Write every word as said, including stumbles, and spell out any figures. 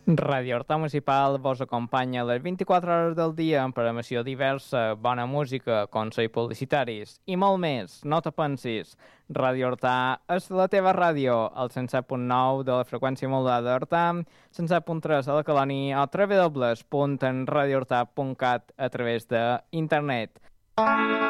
Ràdio Horta Municipal vos acompanya les vint-i-quatre hores del dia amb programació diversa, bona música, consells publicitaris i molt més. No te pensis, Ràdio Horta és la teva ràdio, el cent set punt nou de la freqüència modulada d'Horta, cent set punt tres a la Colònia o w w w punt radio horta punt cat a través d'internet.